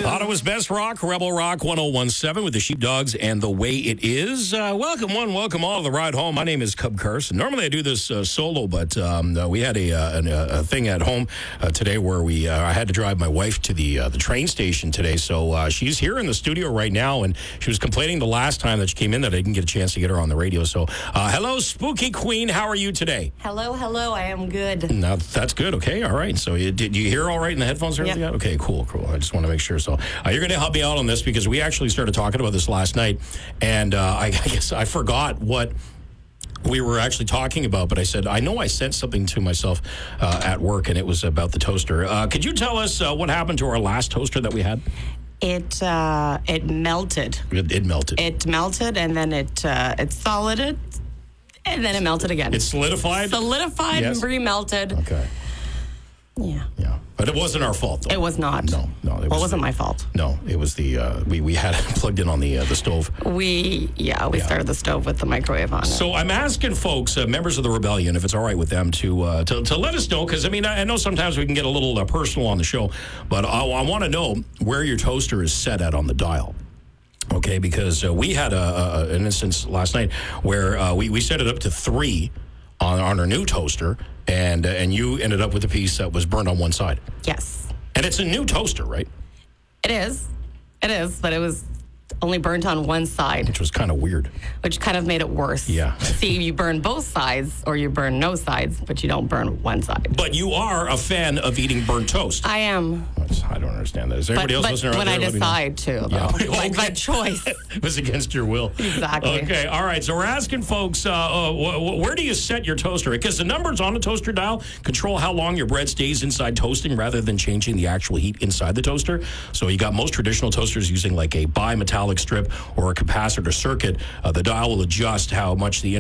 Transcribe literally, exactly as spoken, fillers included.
Ottawa's best rock, Rebel Rock one oh one point seven with the Sheepdogs and The Way It Is. Uh, welcome one, welcome all to the ride home. My name is Cub Carson. Normally I do this uh, solo, but um, uh, we had a, uh, an, uh, a thing at home uh, today where we uh, I had to drive my wife to the uh, the train station today. So uh, she's here in the studio right now, and she was complaining the last time that she came in that I didn't get a chance to get her on the radio. So uh, hello, Spooky Queen. How are you today? Hello, hello. I am good. Now, that's good. Okay, all right. So you, did you hear all right in the headphones? Or Yep. everything? Okay, cool, cool. I just want to make sure. So uh, you're going to help me out on this because we actually started talking about this last night, and uh, I, I guess I forgot what we were actually talking about, but I said, I know I sent something to myself uh, at work, and it was about the toaster. Uh, could you tell us uh, what happened to our last toaster that we had? It uh, it melted. It, it melted. It melted, and then it uh, it solided, and then it melted again. It solidified? Solidified Yes. and re-melted. Okay. Yeah. Yeah. But it wasn't our fault, though. It was not. No, no. It Well, it was wasn't the- my fault. No, it was the, uh, we, we had it plugged in on the uh, the stove. We, yeah, we Yeah. started the stove with the microwave on it. So I'm asking folks, uh, members of the Rebellion, if it's all right with them to uh, to, to let us know, because, I mean, I, I know sometimes we can get a little uh, personal on the show, but I, I want to know where your toaster is set at on the dial. Okay, because uh, we had a, a, an instance last night where uh, we, we set it up to three on, on our new toaster, and, uh, and you ended up with a piece that was burned on one side. Yes. And it's a new toaster, right? It is. It is, but it was only burnt on one side, Which was kind of weird. which kind of made it worse. Yeah. See, you burn both sides, or you burn no sides, but you don't burn one side. But you are a fan of eating burnt toast. I am. I don't understand that. Is anybody But, else but listening out when there? I Let me know. decide to, though. Yeah. Like by Okay. choice. It was against your will. Exactly. Okay, all right. So we're asking folks, uh, uh, wh- wh- where do you set your toaster? Because the numbers on the toaster dial control how long your bread stays inside toasting rather than changing the actual heat inside the toaster. So you got most traditional toasters using like a bimetallic strip or a capacitor circuit. Uh, the dial will adjust how much the